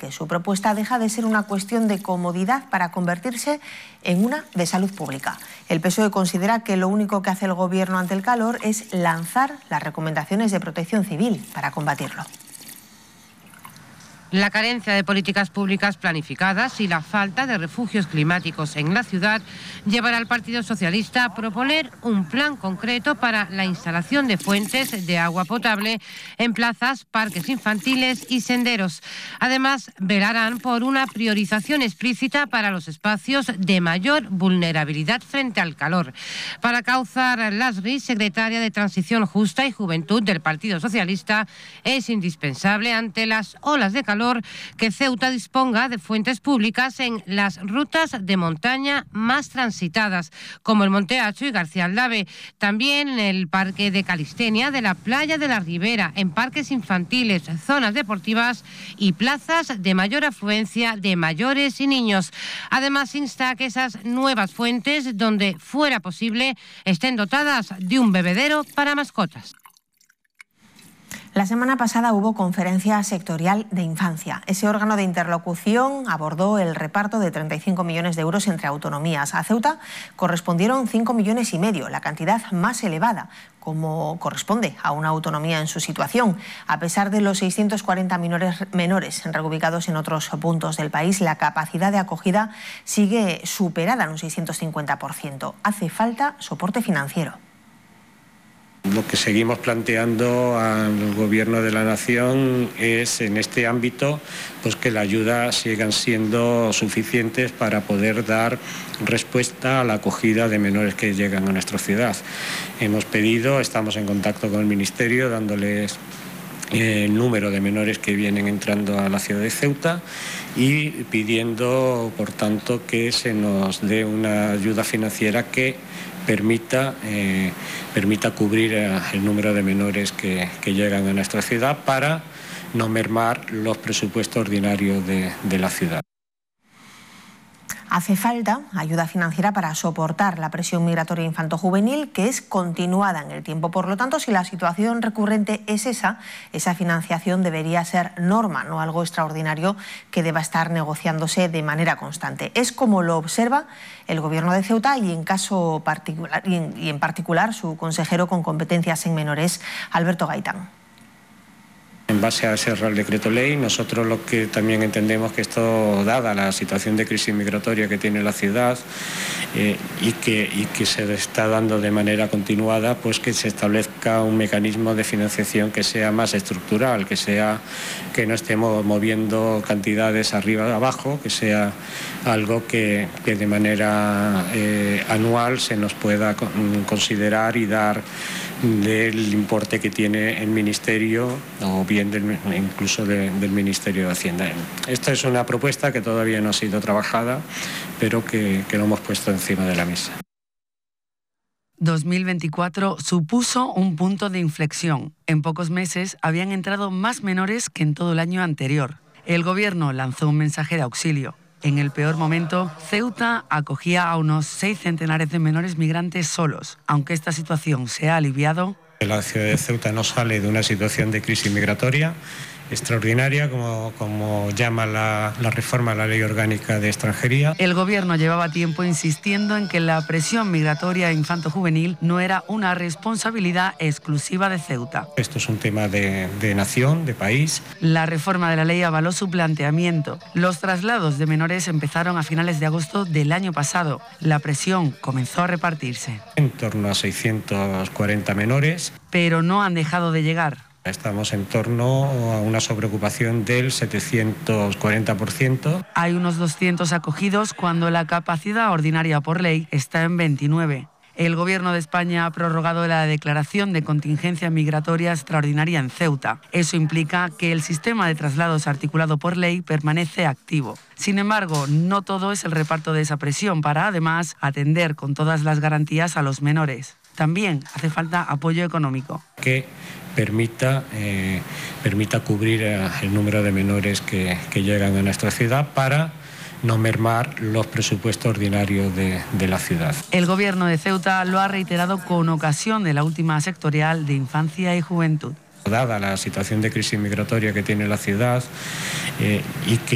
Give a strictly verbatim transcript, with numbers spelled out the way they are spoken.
que su propuesta deja de ser una cuestión de comodidad para convertirse en una de salud pública. El P S O E considera que lo único que hace el Gobierno ante el calor es lanzar las recomendaciones de protección civil para combatirlo. La carencia de políticas públicas planificadas y la falta de refugios climáticos en la ciudad llevará al Partido Socialista a proponer un plan concreto para la instalación de fuentes de agua potable en plazas, parques infantiles y senderos. Además, velarán por una priorización explícita para los espacios de mayor vulnerabilidad frente al calor. Para Kauzar Lasri, secretaria de Transición Justa y Juventud del Partido Socialista, es indispensable ante las olas de calor que Ceuta disponga de fuentes públicas en las rutas de montaña más transitadas, como el Monte Acho y García Aldave. También en el Parque de Calistenia de la Playa de la Ribera, en parques infantiles, zonas deportivas y plazas de mayor afluencia de mayores y niños. Además, insta a que esas nuevas fuentes, donde fuera posible, estén dotadas de un bebedero para mascotas. La semana pasada hubo conferencia sectorial de infancia. Ese órgano de interlocución abordó el reparto de treinta y cinco millones de euros entre autonomías. A Ceuta correspondieron cinco millones y medio, la cantidad más elevada, como corresponde a una autonomía en su situación. A pesar de los seiscientos cuarenta menores, menores reubicados en otros puntos del país, la capacidad de acogida sigue superada en un seiscientos cincuenta por ciento. Hace falta soporte financiero. Lo que seguimos planteando al Gobierno de la Nación es, en este ámbito, pues que la ayuda sigan siendo suficientes para poder dar respuesta a la acogida de menores que llegan a nuestra ciudad. Hemos pedido, estamos en contacto con el Ministerio, dándoles el número de menores que vienen entrando a la ciudad de Ceuta y pidiendo, por tanto, que se nos dé una ayuda financiera que permita, eh, permita cubrir el número de menores que, que llegan a nuestra ciudad para no mermar los presupuestos ordinarios de, de la ciudad. Hace falta ayuda financiera para soportar la presión migratoria infanto-juvenil, que es continuada en el tiempo. Por lo tanto, si la situación recurrente es esa, esa financiación debería ser norma, no algo extraordinario que deba estar negociándose de manera constante. Es como lo observa el Gobierno de Ceuta y en, caso particular, y en, y en particular su consejero con competencias en menores, Alberto Gaitán. En base a ese Real Decreto Ley, nosotros lo que también entendemos que esto, dada la situación de crisis migratoria que tiene la ciudad eh, y, que, y que se está dando de manera continuada, pues que se establezca un mecanismo de financiación que sea más estructural, que sea que no estemos moviendo cantidades arriba y abajo, que sea algo que, que de manera eh, anual se nos pueda considerar y dar del importe que tiene el Ministerio o bien del, incluso de, del Ministerio de Hacienda. Esta es una propuesta que todavía no ha sido trabajada, pero que, que lo hemos puesto encima de la mesa. dos mil veinticuatro supuso un punto de inflexión. En pocos meses habían entrado más menores que en todo el año anterior. El Gobierno lanzó un mensaje de auxilio. En el peor momento, Ceuta acogía a unos seis centenares de menores migrantes solos. Aunque esta situación se ha aliviado, la ciudad de Ceuta no sale de una situación de crisis migratoria extraordinaria, como, como llama la, la reforma a la Ley Orgánica de Extranjería. El Gobierno llevaba tiempo insistiendo en que la presión migratoria infanto-juvenil no era una responsabilidad exclusiva de Ceuta. Esto es un tema de, de nación, de país. La reforma de la ley avaló su planteamiento. Los traslados de menores empezaron a finales de agosto del año pasado. La presión comenzó a repartirse. En torno a seiscientos cuarenta menores. Pero no han dejado de llegar. Estamos en torno a una sobreocupación del setecientos cuarenta por ciento. Hay unos doscientos acogidos cuando la capacidad ordinaria por ley está en veintinueve. El Gobierno de España ha prorrogado la declaración de contingencia migratoria extraordinaria en Ceuta. Eso implica que el sistema de traslados articulado por ley permanece activo. Sin embargo, no todo es el reparto de esa presión para, además, atender con todas las garantías a los menores. También hace falta apoyo económico. Que permita, eh, permita cubrir el número de menores que, que llegan a nuestra ciudad para no mermar los presupuestos ordinarios de, de la ciudad. El Gobierno de Ceuta lo ha reiterado con ocasión de la última sectorial de Infancia y Juventud. Dada la situación de crisis migratoria que tiene la ciudad eh, y que